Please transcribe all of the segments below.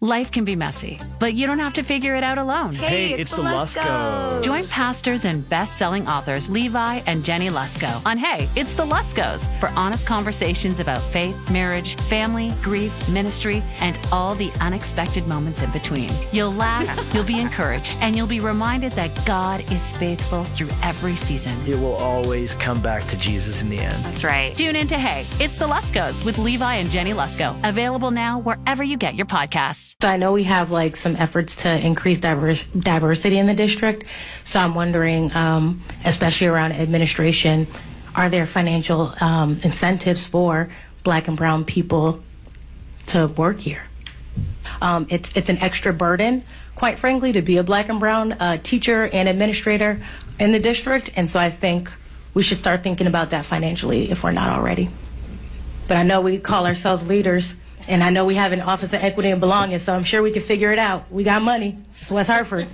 Life can be messy, but you don't have to figure it out alone. Hey, it's the Luskos. Join pastors and best-selling authors Levi and Jenny Lusko on Hey, It's the Luskos for honest conversations about faith, marriage, family, grief, ministry, and all the unexpected moments in between. You'll laugh, you'll be encouraged, and you'll be reminded that God is faithful through every season. It will always come back to Jesus in the end. That's right. Tune in to Hey, It's the Luskos with Levi and Jenny Lusko. Available now wherever you get your podcasts. So I know we have some efforts to increase diversity in the district. So I'm wondering, especially around administration, are there financial incentives for Black and brown people to work here? It's an extra burden, quite frankly, to be a Black and brown teacher and administrator in the district. And so I think we should start thinking about that financially if we're not already. But I know we call ourselves leaders. And I know we have an Office of Equity and Belonging, so I'm sure we can figure it out. We got money. It's West Hartford.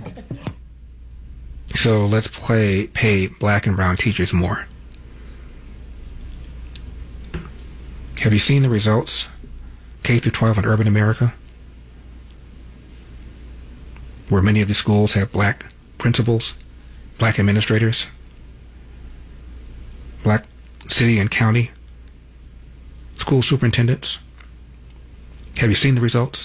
So let's pay Black and brown teachers more. Have you seen the results? K through 12 in urban America, where many of the schools have Black principals, Black administrators, Black city and county school superintendents. Have you seen the results?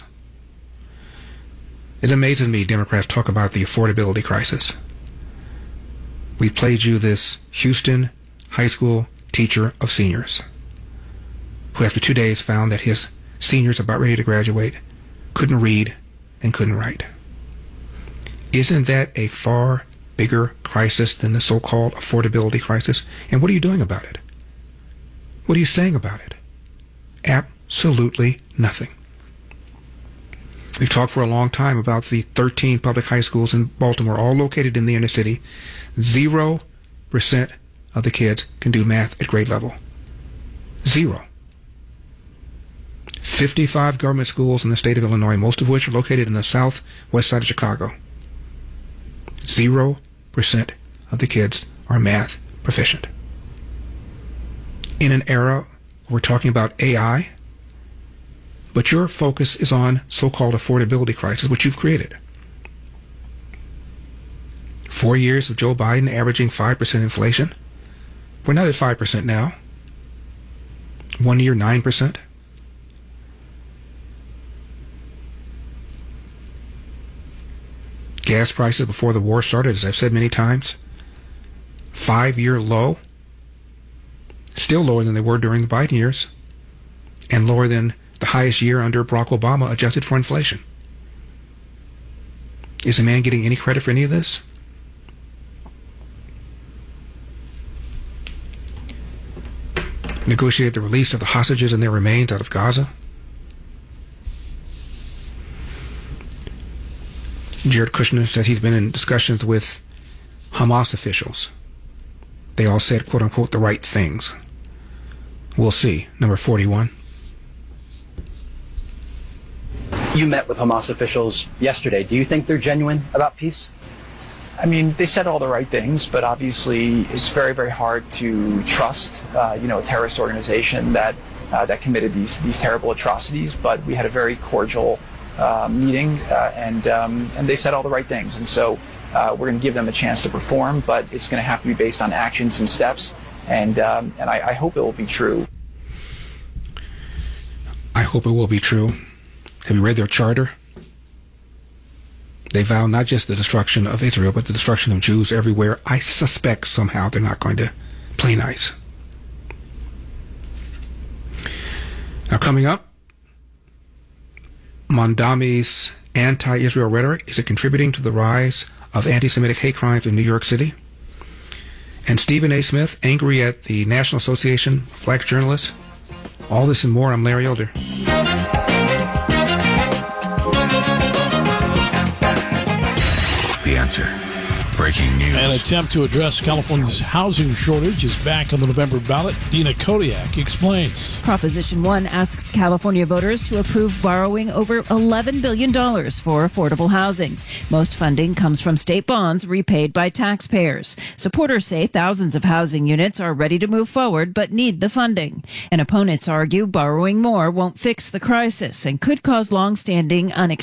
It amazes me Democrats talk about the affordability crisis. We played you this Houston high school teacher of seniors who after 2 days found that his seniors about ready to graduate couldn't read and couldn't write. Isn't that a far bigger crisis than the so-called affordability crisis? And what are you doing about it? What are you saying about it? Absolutely nothing. We've talked for a long time about the 13 public high schools in Baltimore, all located in the inner city. 0% of the kids can do math at grade level. 0. 55 government schools in the state of Illinois, most of which are located in the southwest side of Chicago. 0% of the kids are math proficient. In an era where we're talking about AI, but your focus is on so-called affordability crisis, which you've created. 4 years of Joe Biden averaging 5% inflation. We're not at 5% now. 1 year, 9%. Gas prices before the war started, as I've said many times, 5-year low. Still lower than they were during the Biden years, and lower than the highest year under Barack Obama adjusted for inflation. Is the man getting any credit for any of this? Negotiated the release of the hostages and their remains out of Gaza. Jared Kushner said he's been in discussions with Hamas officials. They all said, quote unquote, the right things. We'll see. Number 41. You met with Hamas officials yesterday. Do you think they're genuine about peace? I mean, they said all the right things, but obviously it's very, very hard to trust, a terrorist organization that committed these terrible atrocities. But we had a very cordial meeting, and they said all the right things. And so we're going to give them a chance to perform, but it's going to have to be based on actions and steps. And I hope it will be true. I hope it will be true. Have you read their charter? They vow not just the destruction of Israel, but the destruction of Jews everywhere. I suspect somehow they're not going to play nice. Now, coming up, Mondami's anti-Israel rhetoric, is it contributing to the rise of anti-Semitic hate crimes in New York City? And Stephen A. Smith, angry at the National Association of Black Journalists. All this and more. I'm Larry Elder. The Answer. Breaking news. An attempt to address California's housing shortage is back on the November ballot. Dina Kodiak explains. Proposition 1 asks California voters to approve borrowing over $11 billion for affordable housing. Most funding comes from state bonds repaid by taxpayers. Supporters say thousands of housing units are ready to move forward but need the funding. And opponents argue borrowing more won't fix the crisis and could cause long-standing